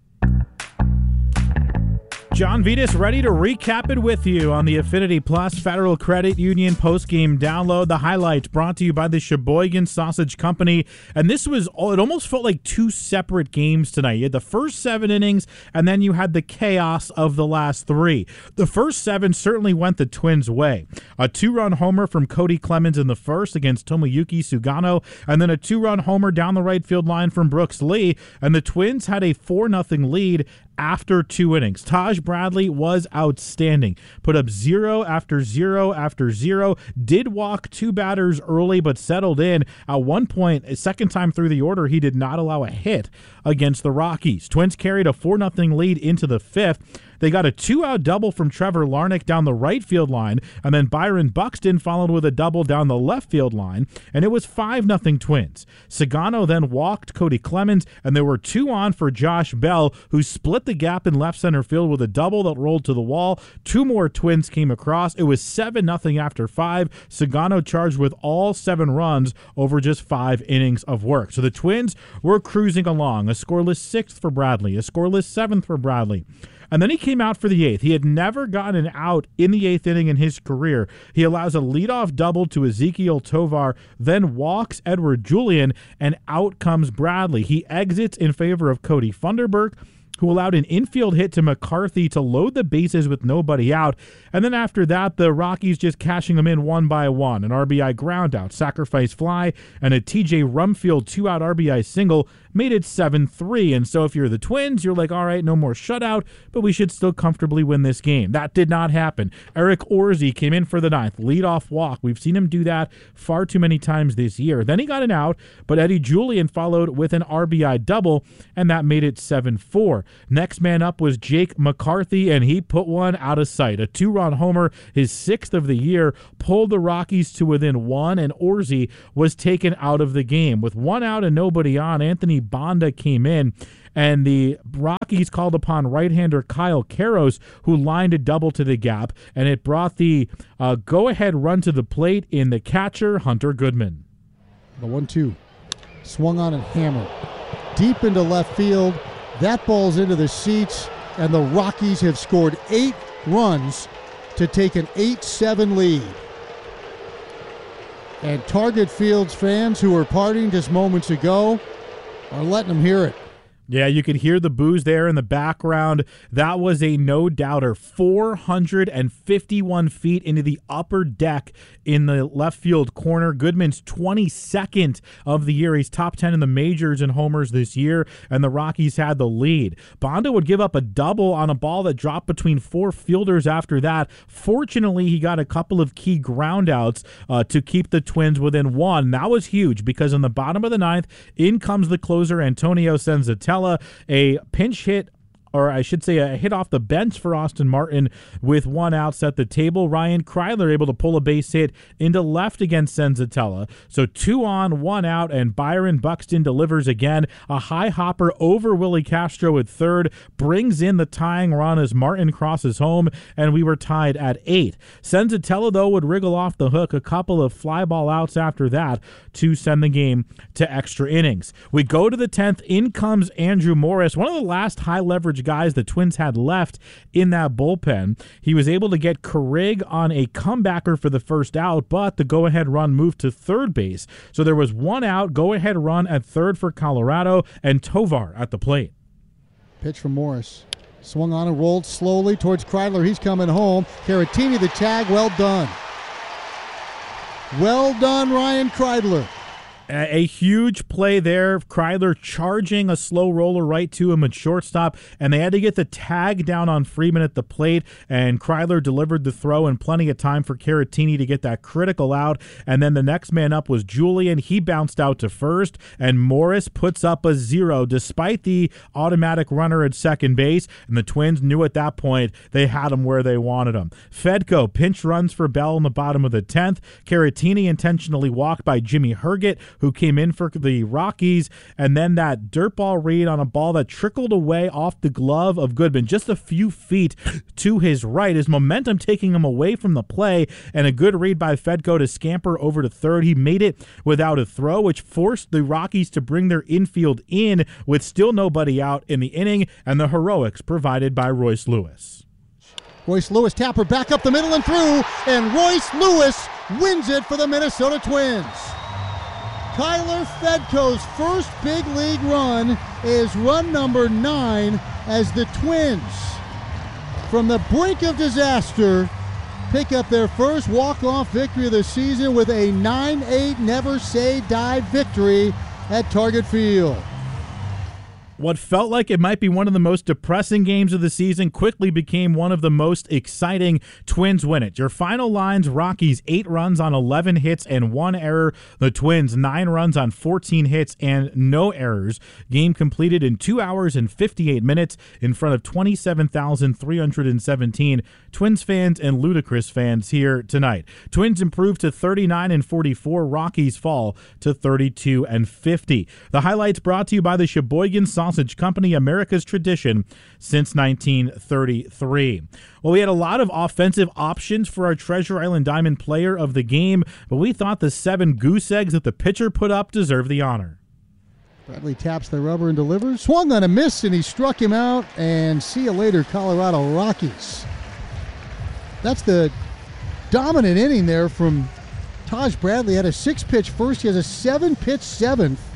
John Vitas ready to recap it with you on the Affinity Plus Federal Credit Union postgame download. The highlights brought to you by the Sheboygan Sausage Company. And this was, it almost felt like two separate games tonight. You had the first seven innings, and then you had the chaos of the last three. The first seven certainly went the Twins' way. A two-run homer from Cody Clemens in the first against Tomoyuki Sugano, and then a two-run homer down the right field line from Brooks Lee, and the Twins had a four nothing lead after two innings. Taj Bradley was outstanding. Put up zero after zero after zero. Did walk two batters early, but settled in. At one point, a second time through the order, he did not allow a hit against the Rockies. Twins carried a four nothing lead into the fifth. They got a two-out double from Trevor Larnach down the right field line, and then Byron Buxton followed with a double down the left field line, and it was five nothing Twins. Sagano then walked Cody Clemens, and there were two on for Josh Bell, who split the gap in left center field with a double that rolled to the wall. Two more Twins came across. It was seven nothing after five. Sagano charged with all seven runs over just five innings of work. So the Twins were cruising along. A scoreless sixth for Bradley, a scoreless seventh for Bradley. And then he came out for the eighth. He had never gotten an out in the eighth inning in his career. He allows a leadoff double to Ezekiel Tovar, then walks Edward Julian, and out comes Bradley. He exits in favor of Cody Funderburk. who allowed an infield hit to McCarthy to load the bases with nobody out. And then after that, the Rockies just cashing them in one by one. An R B I groundout, sacrifice fly, and a T J Rumfield two-out R B I single made it seven three. And so if you're the Twins, you're like, all right, no more shutout, but we should still comfortably win this game. That did not happen. Eric Orsi came in for the ninth, leadoff walk. We've seen him do that far too many times this year. Then he got an out, but Eddie Julian followed with an R B I double, and that made it seven four. Next man up was Jake McCarthy, and he put one out of sight. A two-run homer, his sixth of the year, pulled the Rockies to within one, and Orsi was taken out of the game. With one out and nobody on, Anthony Banda came in, and the Rockies called upon right-hander Kyle Karros, who lined a double to the gap, and it brought the uh, go-ahead run to the plate in the catcher, Hunter Goodman. The one two. Swung on and hammered. Deep into left field. That ball's into the seats, and the Rockies have scored eight runs to take an eight seven lead. And Target Fields fans who were partying just moments ago are letting them hear it. Yeah, you could hear the boos there in the background. That was a no-doubter. four hundred fifty-one feet into the upper deck in the left field corner. Goodman's twenty-second of the year. He's top ten in the majors in homers this year, and the Rockies had the lead. Banda would give up a double on a ball that dropped between four fielders after that. Fortunately, he got a couple of key groundouts uh, to keep the Twins within one. That was huge because in the bottom of the ninth, in comes the closer, Antonio Senzatella. A pinch hit, or I should say a hit off the bench for Austin Martin with one out set the table. Ryan Kreidler able to pull a base hit into left against Senzatella. So two on, one out, and Byron Buxton delivers again. A high hopper over Willie Castro at third, brings in the tying run as Martin crosses home, and we were tied at eight. Senzatella, though, would wriggle off the hook a couple of fly ball outs after that to send the game to extra innings. We go to the tenth. In comes Andrew Morris, one of the last high leverage guys the Twins had left in that bullpen. He was able to get Carrig on a comebacker for the first out, but the go-ahead run moved to third base. So there was one out, go-ahead run at third for Colorado, and Tovar at the plate. Pitch from Morris. Swung on and rolled slowly towards Kreidler. He's coming home. Caratini the tag. Well done. Well done, Ryan Kreidler. A huge play there. Kreidler charging a slow roller right to him at shortstop, and they had to get the tag down on Freeman at the plate, and Kreidler delivered the throw in plenty of time for Caratini to get that critical out, and then the next man up was Julian. He bounced out to first, and Morris puts up a zero despite the automatic runner at second base, and the Twins knew at that point they had him where they wanted him. Fedko pinch runs for Bell in the bottom of the tenth. Caratini intentionally walked by Jimmy Herget, who came in for the Rockies, and then that dirt ball read on a ball that trickled away off the glove of Goodman, just a few feet to his right. His momentum taking him away from the play, and a good read by Fedko to scamper over to third. He made it without a throw, which forced the Rockies to bring their infield in with still nobody out in the inning, and the heroics provided by Royce Lewis. Royce Lewis tapper back up the middle and through, and Royce Lewis wins it for the Minnesota Twins. Tyler Fedko's first big league run is run number nine as the Twins, from the brink of disaster, pick up their first walk-off victory of the season with a nine eight never-say-die victory at Target Field. What felt like it might be one of the most depressing games of the season quickly became one of the most exciting. Twins win it. Your final lines: Rockies eight runs on eleven hits and one error. The Twins nine runs on fourteen hits and no errors. Game completed in two hours and fifty-eight minutes in front of twenty-seven thousand three hundred seventeen Twins fans and Ludicrous fans here tonight. Twins improve to thirty-nine and forty-four. Rockies fall to thirty-two and fifty. The highlights brought to you by the Sheboygan Sausage Company, America's tradition since nineteen thirty-three. Well, we had a lot of offensive options for our Treasure Island Diamond player of the game, but we thought the seven goose eggs that the pitcher put up deserved the honor. Bradley taps the rubber and delivers. Swung on a miss, and he struck him out. And see you later, Colorado Rockies. That's the dominant inning there from Taj Bradley. Had a six-pitch first. He has a seven-pitch seventh.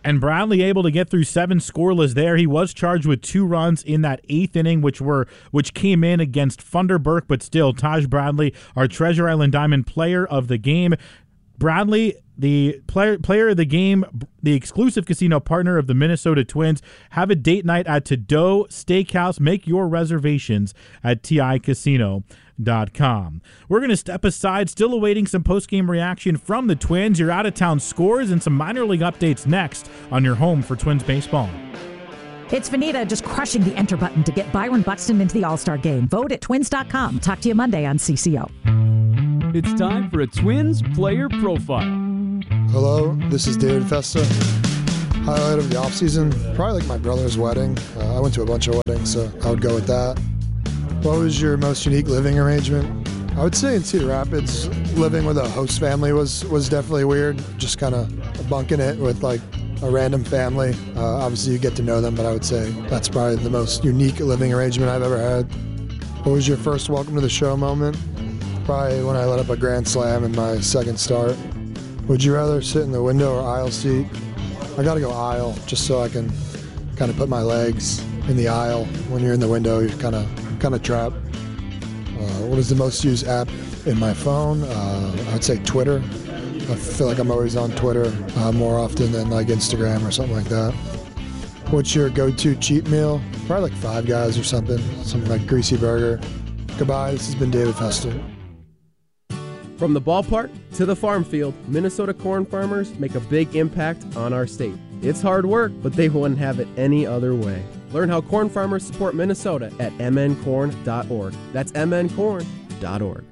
And Bradley able to get through seven scoreless there. He was charged with two runs in that eighth inning, which were which came in against Funderburk, but still, Taj Bradley, our Treasure Island Diamond player of the game. Bradley, the player player of the game, the exclusive casino partner of the Minnesota Twins. Have a date night at To-Do Steakhouse. Make your reservations at T I casino dot com. We're going to step aside, still awaiting some post-game reaction from the Twins, your out-of-town scores, and some minor league updates next on your home for Twins baseball. It's Vanita just crushing the enter button to get Byron Buxton into the All-Star game. Vote at twins dot com. Talk to you Monday on C C O. It's time for a Twins player profile. Hello, this is David Festa. Highlight of the offseason, probably like my brother's wedding. Uh, I went to a bunch of weddings, so I would go with that. What was your most unique living arrangement? I would say in Cedar Rapids, living with a host family was, was definitely weird. Just kind of bunking it with like a random family. Uh, obviously you get to know them, but I would say that's probably the most unique living arrangement I've ever had. What was your first welcome to the show moment? Probably when I let up a grand slam in my second start. Would you rather sit in the window or aisle seat? I gotta go aisle, just so I can kind of put my legs in the aisle. When you're in the window, you're kind of kind of trapped. Uh, what is the most used app in my phone? Uh, I'd say Twitter. I feel like I'm always on Twitter uh, more often than like Instagram or something like that. What's your go-to cheat meal? Probably like Five Guys or something, something like greasy burger. Goodbye, this has been David Fester. From the ballpark to the farm field, Minnesota corn farmers make a big impact on our state. It's hard work, but they wouldn't have it any other way. Learn how corn farmers support Minnesota at m n corn dot org. That's m n corn dot org.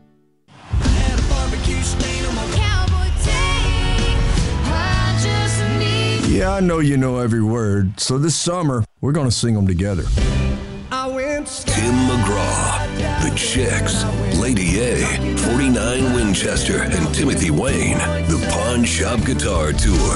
Yeah, I know you know every word, so this summer, we're going to sing them together. Tim McGraw, The Chicks, Lady A, forty-nine Winchester, and Timothy Wayne, the Pawn Shop Guitar Tour.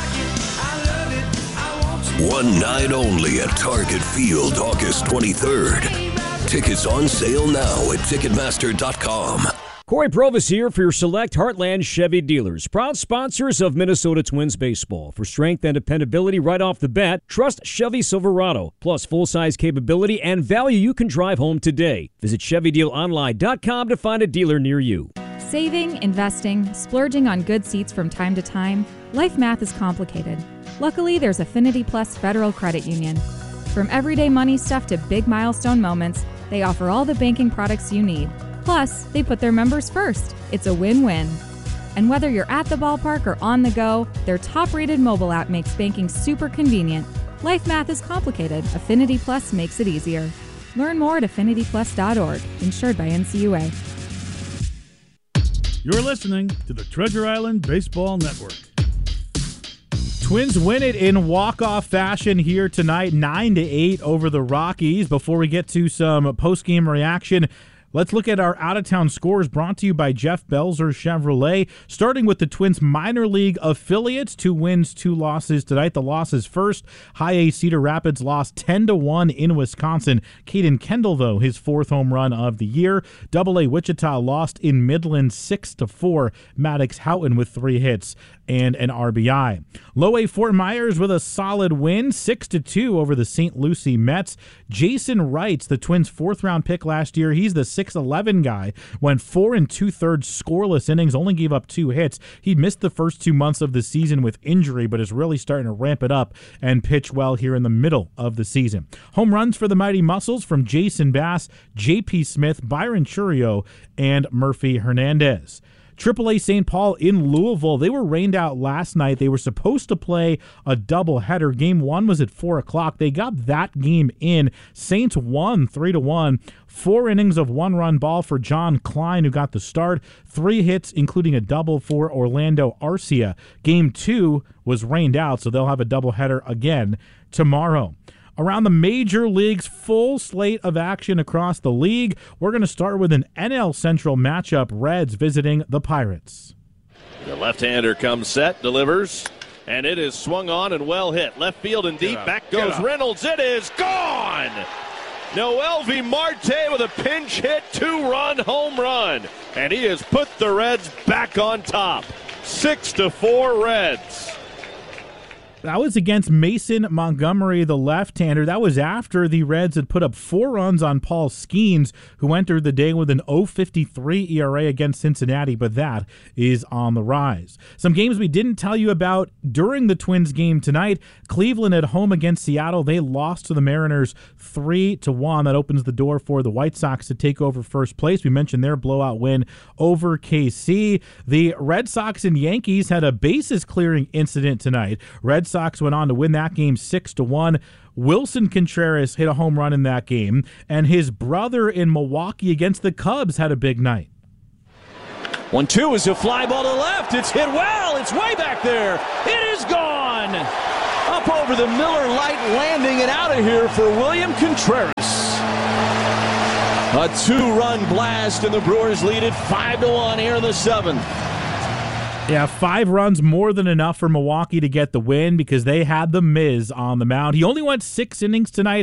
One night only at Target Field, August twenty-third. Tickets on sale now at Ticketmaster dot com. Corey Provis here for your select Heartland Chevy dealers, proud sponsors of Minnesota Twins baseball. For strength and dependability right off the bat, trust Chevy Silverado. Plus full-size capability and value you can drive home today. Visit Chevy Deal Online dot com to find a dealer near you. Saving, investing, splurging on good seats from time to time, life math is complicated. Luckily, there's Affinity Plus Federal Credit Union. From everyday money stuff to big milestone moments, they offer all the banking products you need. Plus, they put their members first. It's a win-win. And whether you're at the ballpark or on the go, their top-rated mobile app makes banking super convenient. Life math is complicated. Affinity Plus makes it easier. Learn more at affinity plus dot org. Insured by N C U A. You're listening to the Treasure Island Baseball Network. Twins win it in walk-off fashion here tonight, nine to eight over the Rockies. Before we get to some post-game reaction, let's look at our out-of-town scores brought to you by Jeff Belzer Chevrolet, starting with the Twins minor league affiliates. Two wins, two losses tonight. The losses first. High A Cedar Rapids lost ten to one in Wisconsin. Caden Kendall, though, his fourth home run of the year. Double A Wichita lost in Midland six to four. Maddox Houghton with three hits and an R B I. Low A Fort Myers with a solid win, six to two over the Saint Lucie Mets. Jason Wrights, the Twins' fourth-round pick last year, he's the six eleven guy, went four and two-thirds scoreless innings, only gave up two hits. He missed the first two months of the season with injury, but is really starting to ramp it up and pitch well here in the middle of the season. Home runs for the Mighty Muscles from Jason Bass, J P Smith, Byron Churio, and Murphy Hernandez. Triple A Saint Paul in Louisville, they were rained out last night. They were supposed to play a doubleheader. Game one was at four o'clock. They got that game in. Saints won three to one. Four innings of one-run ball for John Klein, who got the start. Three hits, including a double for Orlando Arcia. Game two was rained out, so they'll have a doubleheader again tomorrow. Around the major leagues, full slate of action across the league. We're going to start with an N L Central matchup, Reds visiting the Pirates. The left-hander comes set, delivers, and it is swung on and well hit. Left field and deep, back goes Reynolds. It is gone! Noelvi Marte with a pinch hit, two-run home run, and he has put the Reds back on top. Six to four Reds. That was against Mason Montgomery, the left-hander. That was after the Reds had put up four runs on Paul Skeens, who entered the day with an oh fifty-three E R A against Cincinnati, but that is on the rise. Some games we didn't tell you about during the Twins game tonight. Cleveland at home against Seattle. They lost to the Mariners three to one. That opens the door for the White Sox to take over first place. We mentioned their blowout win over K C. The Red Sox and Yankees had a bases-clearing incident tonight. Red Sox went on to win that game six to one. Wilson Contreras hit a home run in that game, and his brother in Milwaukee against the Cubs had a big night. one two is a fly ball to left. It's hit well. It's way back there. It is gone. Up over the Miller Lite landing and out of here for William Contreras. A two-run blast, and the Brewers lead it five to one here in the seventh. Yeah, five runs more than enough for Milwaukee to get the win because they had the Miz on the mound. He only went six innings tonight.